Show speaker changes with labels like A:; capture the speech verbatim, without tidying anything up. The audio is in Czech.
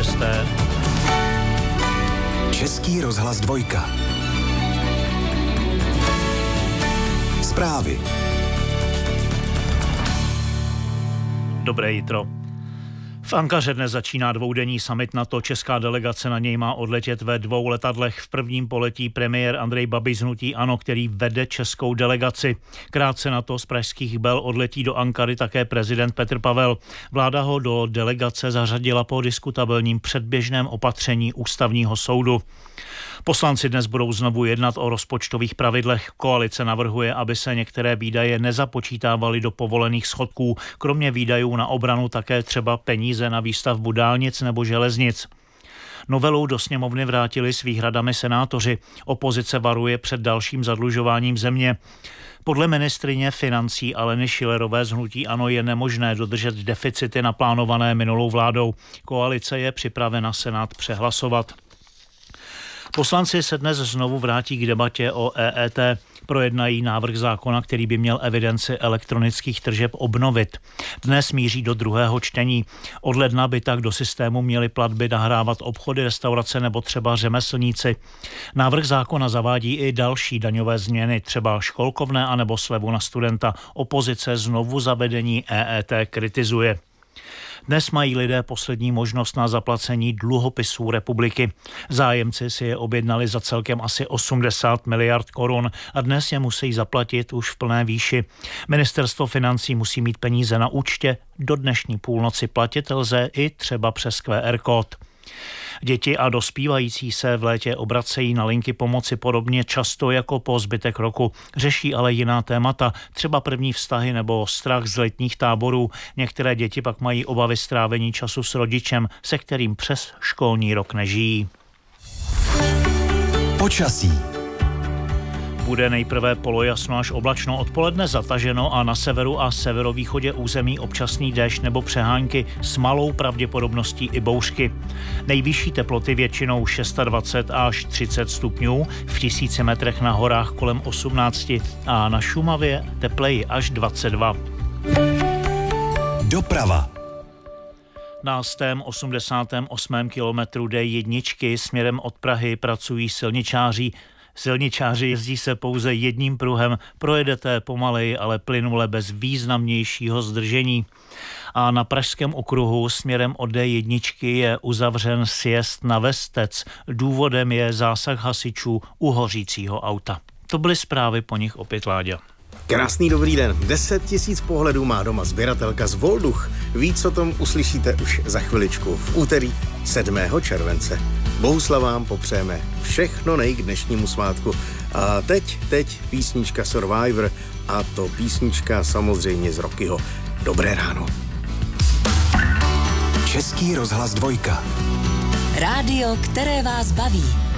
A: šesté.
B: Český rozhlas dvojka. Zprávy.
A: Dobré jitro. V Ankaře dnes začíná dvoudenní summit NATO. Česká delegace na něj má odletět ve dvou letadlech. V prvním poletí premiér Andrej Babiš z hnutí ANO, který vede českou delegaci. Krátce na to z pražských Bel odletí do Ankary také prezident Petr Pavel. Vláda ho do delegace zařadila po diskutabilním předběžném opatření ústavního soudu. Poslanci dnes budou znovu jednat o rozpočtových pravidlech. Koalice navrhuje, aby se některé výdaje nezapočítávaly do povolených schodků. Kromě výdajů na obranu také třeba peníze na výstavbu dálnic nebo železnic. Novelu do sněmovny vrátili s výhradami senátoři. Opozice varuje před dalším zadlužováním země. Podle ministryně financí Aleny Schillerové z hnutí ANO je nemožné dodržet deficity naplánované minulou vládou. Koalice je připravena Senát přehlasovat. Poslanci se dnes znovu vrátí k debatě o E E T. Projednají návrh zákona, který by měl evidenci elektronických tržeb obnovit. Dnes míří do druhého čtení. Od ledna by tak do systému měly platby nahrávat obchody, restaurace nebo třeba řemeslníci. Návrh zákona zavádí i další daňové změny, třeba školkovné anebo slevu na studenta. Opozice znovu zavedení E E T kritizuje. Dnes mají lidé poslední možnost na zaplacení dluhopisů republiky. Zájemci si je objednali za celkem asi osmdesát miliard korun a dnes je musí zaplatit už v plné výši. Ministerstvo financí musí mít peníze na účtě, do dnešní půlnoci platit lze i třeba přes Q R kód. Děti a dospívající se v létě obracejí na linky pomoci podobně často jako po zbytek roku. Řeší ale jiná témata, třeba první vztahy nebo strach z letních táborů. Některé děti pak mají obavy strávení času s rodičem, se kterým přes školní rok nežijí.
B: Počasí.
A: Bude nejprve polojasno až oblačno, odpoledne zataženo a na severu a severovýchodě území občasný déšť nebo přehánky s malou pravděpodobností i bouřky. Nejvyšší teploty většinou dvacet šest až třicet stupňů, v tisíci metrech na horách kolem osmnáct a na Šumavě tepleji až dvacet dva.
B: Doprava.
A: Na stém osmdesátém osmém kilometru D jedna směrem od Prahy pracují silničáři. Silničáři jezdí se pouze jedním pruhem, projedete pomaleji, ale plynule bez významnějšího zdržení. A na pražském okruhu směrem od D jedna je uzavřen sjezd na Vestec. Důvodem je zásah hasičů u hořícího auta. To byly zprávy, po nich opět Láďa.
C: Krásný dobrý den. deset tisíc pohledů má doma sběratelka z Volduch. Víc o tom uslyšíte už za chviličku v úterý sedmého července. Bohuslavám popřejeme všechno nej k dnešnímu svátku. A teď, teď písnička Survivor a to písnička samozřejmě z Rockyho. Dobré ráno.
B: Český rozhlas dvojka.
D: Rádio, které vás baví.